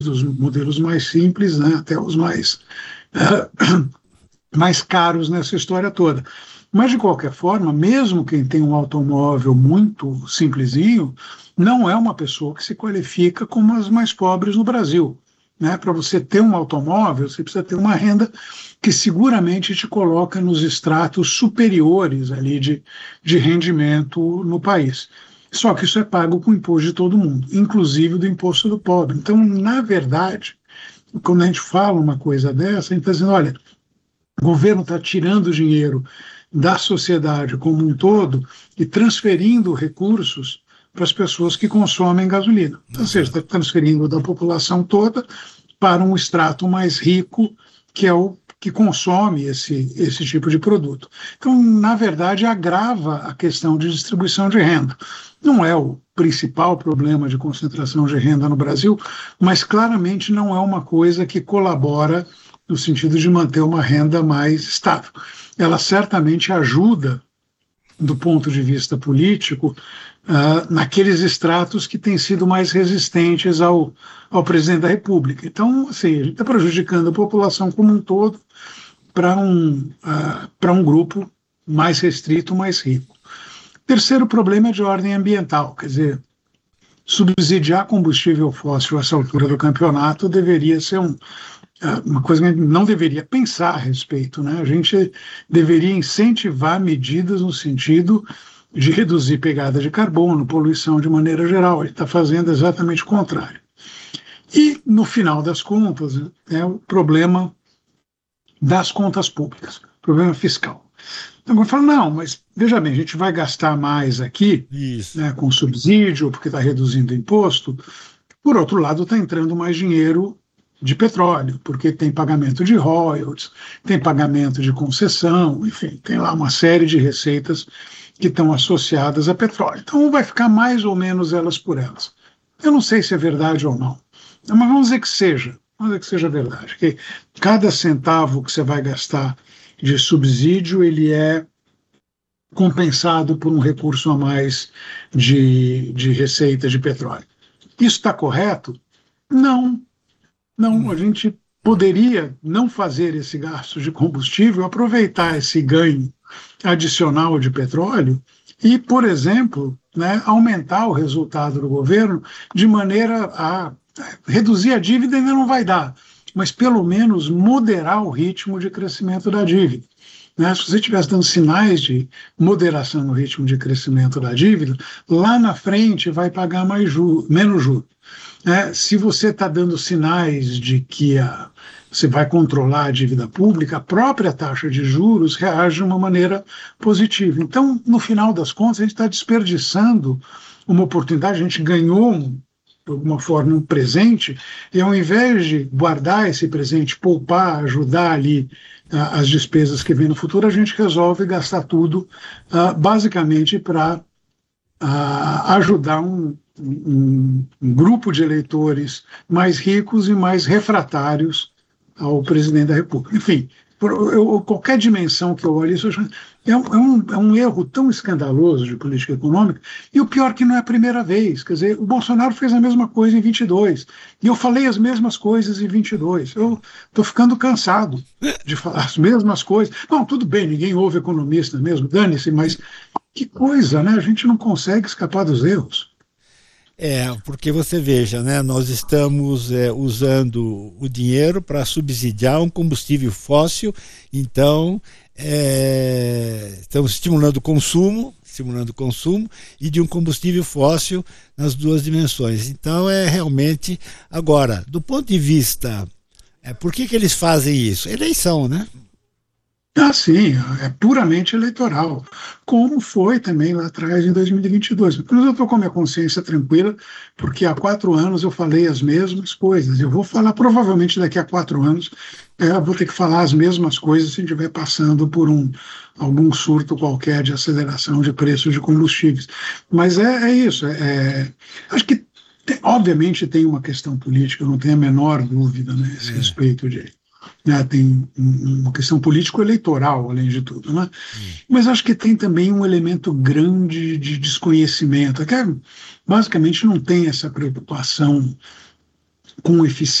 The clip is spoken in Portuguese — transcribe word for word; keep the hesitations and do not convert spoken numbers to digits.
os modelos mais simples, né, até os mais, uh, mais caros nessa história toda. Mas, de qualquer forma, mesmo quem tem um automóvel muito simplesinho, não é uma pessoa que se qualifica como as mais pobres no Brasil. Né? Para você ter um automóvel, você precisa ter uma renda que seguramente te coloca nos estratos superiores ali de, de rendimento no país. Só que isso é pago com o imposto de todo mundo, inclusive do imposto do pobre. Então, na verdade, quando a gente fala uma coisa dessa, a gente está dizendo, olha, o governo está tirando dinheiro da sociedade como um todo e transferindo recursos para as pessoas que consomem gasolina. Ou seja, está transferindo da população toda para um extrato mais rico, que é o que consome esse, esse tipo de produto. Então, na verdade, agrava a questão de distribuição de renda. Não é o principal problema de concentração de renda no Brasil, mas claramente não é uma coisa que colabora no sentido de manter uma renda mais estável. Ela certamente ajuda, do ponto de vista político, uh, naqueles estratos que têm sido mais resistentes ao, ao presidente da República. Então, assim, a gente está prejudicando a população como um todo para um, uh, para um grupo mais restrito, mais rico. Terceiro problema é de ordem ambiental, quer dizer, subsidiar combustível fóssil a essa altura do campeonato deveria ser um, uma coisa que a gente não deveria pensar a respeito, né? A gente deveria incentivar medidas no sentido de reduzir pegada de carbono, poluição de maneira geral. Ele está fazendo exatamente o contrário. E, no final das contas, é o problema das contas públicas, problema fiscal. Então, eu falo, não, mas veja bem, a gente vai gastar mais aqui, né, com subsídio, porque está reduzindo o imposto. Por outro lado, está entrando mais dinheiro de petróleo, porque tem pagamento de royalties, tem pagamento de concessão, enfim, tem lá uma série de receitas que estão associadas a petróleo. Então vai ficar mais ou menos elas por elas. Eu não sei se é verdade ou não, mas vamos dizer que seja, vamos dizer que seja verdade, que cada centavo que você vai gastar de subsídio, ele é compensado por um recurso a mais de, de receita de petróleo. Isso está correto? Não. Não, a gente poderia não fazer esse gasto de combustível, aproveitar esse ganho adicional de petróleo e, por exemplo, né, aumentar o resultado do governo de maneira a reduzir a dívida ainda não vai dar, mas pelo menos moderar o ritmo de crescimento da dívida. Né? Se você estivesse dando sinais de moderação no ritmo de crescimento da dívida, lá na frente vai pagar mais juro, menos juros. É, se você está dando sinais de que a, você vai controlar a dívida pública, a própria taxa de juros reage de uma maneira positiva. Então, no final das contas, a gente está desperdiçando uma oportunidade, a gente ganhou, um, de alguma forma, um presente, e ao invés de guardar esse presente, poupar, ajudar ali uh, as despesas que vêm no futuro, a gente resolve gastar tudo uh, basicamente para uh, ajudar um Um, um grupo de eleitores mais ricos e mais refratários ao presidente da República. Enfim, por, eu, qualquer dimensão que eu olhe isso, é um, é, um, é um erro tão escandaloso de política econômica, e o pior que não é a primeira vez. Quer dizer, o Bolsonaro fez a mesma coisa em vinte e dois, e eu falei as mesmas coisas em vinte e dois. Eu estou ficando cansado de falar as mesmas coisas. Não, tudo bem, ninguém ouve economista mesmo, dane-se, mas que coisa, né? A gente não consegue escapar dos erros. É, porque você veja, né, nós estamos é, usando o dinheiro para subsidiar um combustível fóssil, então é, estamos estimulando o consumo, estimulando o consumo e de um combustível fóssil nas duas dimensões. Então é realmente, agora, do ponto de vista, é, por que que eles fazem isso? Eleição, né? Ah, sim, é puramente eleitoral, como foi também lá atrás em dois mil e vinte e dois. Mas eu estou com a minha consciência tranquila, porque há quatro anos eu falei as mesmas coisas. Eu vou falar provavelmente daqui a quatro anos, é, eu vou ter que falar as mesmas coisas se estiver passando por um, algum surto qualquer de aceleração de preços de combustíveis. Mas é, é isso, é, é, acho que tem, obviamente tem uma questão política, eu não tenho a menor dúvida, né, a esse é. respeito de... Né, tem uma questão político-eleitoral, além de tudo, né? Hum. Mas acho que tem também um elemento grande de desconhecimento, que basicamente não tem essa preocupação com eficiência